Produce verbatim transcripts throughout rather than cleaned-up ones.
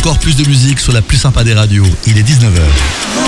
encore plus de musique sur la plus sympa des radios. Il est dix-neuf heures.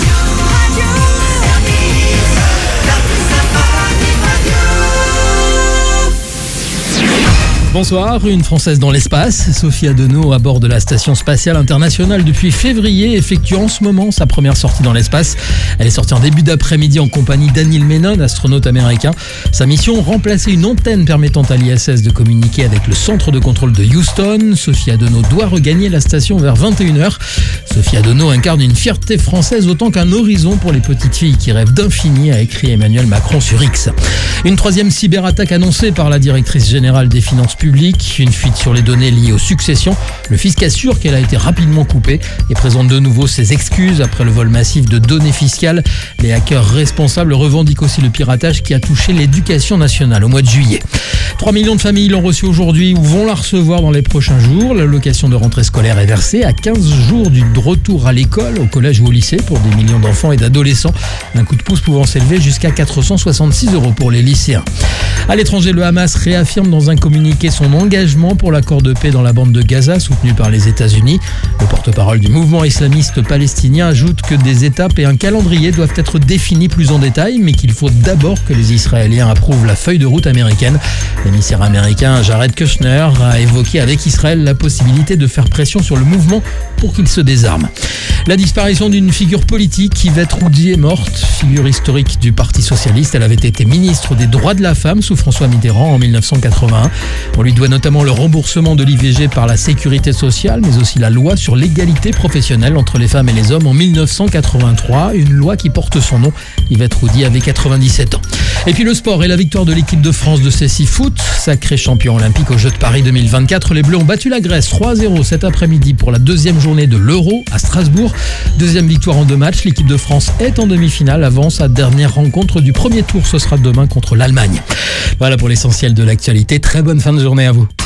Bonsoir, une Française dans l'espace. Sophie Adenau, à bord de la Station Spatiale Internationale depuis février, effectue en ce moment sa première sortie dans l'espace. Elle est sortie en début d'après-midi en compagnie d'Anil Menon, astronaute américain. Sa mission, remplacer une antenne permettant à l'I S S de communiquer avec le centre de contrôle de Houston. Sophie Adenau doit regagner la station vers vingt et une heures. Sophie Adenau incarne une fierté française autant qu'un horizon pour les petites filles qui rêvent d'infini, a écrit Emmanuel Macron sur X. Une troisième cyberattaque annoncée par la directrice générale des finances publiques, une fuite sur les données liées aux successions. Le fisc assure qu'elle a été rapidement coupée et présente de nouveau ses excuses après le vol massif de données fiscales. Les hackers responsables revendiquent aussi le piratage qui a touché l'éducation nationale au mois de juillet. trois millions de familles l'ont reçu aujourd'hui ou vont la recevoir dans les prochains jours. L'allocation de rentrée scolaire est versée à quinze jours du retour à l'école, au collège ou au lycée pour des millions d'enfants et d'adolescents. Un coup de pouce pouvant s'élever jusqu'à quatre cent soixante-six euros pour les lycéens. À l'étranger, le Hamas réaffirme dans un communiqué son engagement pour l'accord de paix dans la bande de Gaza soutenu par les États-Unis. Le porte-parole du mouvement islamiste palestinien ajoute que des étapes et un calendrier doivent être définis plus en détail, mais qu'il faut d'abord que les Israéliens approuvent la feuille de route américaine. L'émissaire américain Jared Kushner a évoqué avec Israël la possibilité de faire pression sur le mouvement pour qu'il se désarme. La disparition d'une figure politique, Yvette Roudy, est morte. Figure historique du Parti socialiste, elle avait été ministre des droits de la femme sous François Mitterrand en mille neuf cent quatre-vingt-un. On lui doit notamment le remboursement de l'I V G par la sécurité sociale, mais aussi la loi sur l'égalité professionnelle entre les femmes et les hommes en mille neuf cent quatre-vingt-trois, une loi qui porte son nom. Yvette Roudy avait quatre-vingt-dix-sept ans. Et puis le sport et la victoire de l'équipe de France de Cécile Foot, sacré champion olympique aux Jeux de Paris deux mille vingt-quatre. Les Bleus ont battu la Grèce trois à zéro cet après-midi pour la deuxième journée de l'Euro à Strasbourg. Deuxième victoire en deux matchs, l'équipe de France est en demi-finale avant sa dernière rencontre du premier tour. Ce sera demain contre l'Allemagne. Voilà pour l'essentiel de l'actualité. Très bonne fin de journée à vous.